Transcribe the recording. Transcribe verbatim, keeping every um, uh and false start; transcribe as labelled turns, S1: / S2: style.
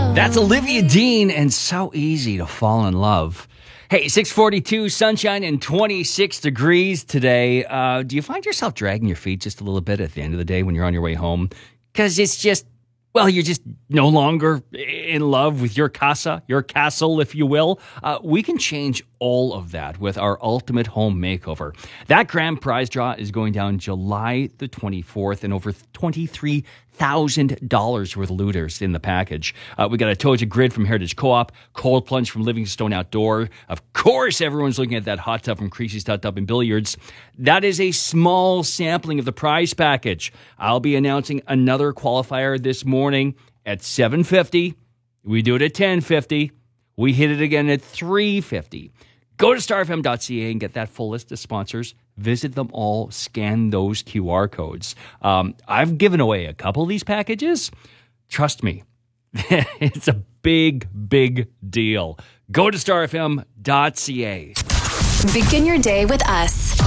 S1: That's Olivia Dean, and so easy to fall in love. Hey, six forty-two, sunshine and twenty-six degrees today. Uh, do you find yourself dragging your feet just a little bit at the end of the day when you're on your way home? Because it's just, well, you're just no longer in love with your casa, your castle, if you will. Uh, we can change all of that with our ultimate home makeover. That grand prize draw is going down July the twenty-fourth, and over twenty-three thousand dollars worth of looters in the package. Uh, we got a Toja grid from Heritage Co-op, cold plunge from Livingstone Outdoor. Of course, everyone's looking at that hot tub from Creasy's Hot Tub and Billiards. That is a small sampling of the prize package. I'll be announcing another qualifier this morning at seven fifty. We do it at ten fifty. We hit it again at three fifty. Go to star f m dot c a and get that full list of sponsors. Visit them all. Scan those Q R codes. Um, I've given away a couple of these packages. Trust me, it's a big, big deal. Go to star f m dot c a.
S2: Begin your day with us.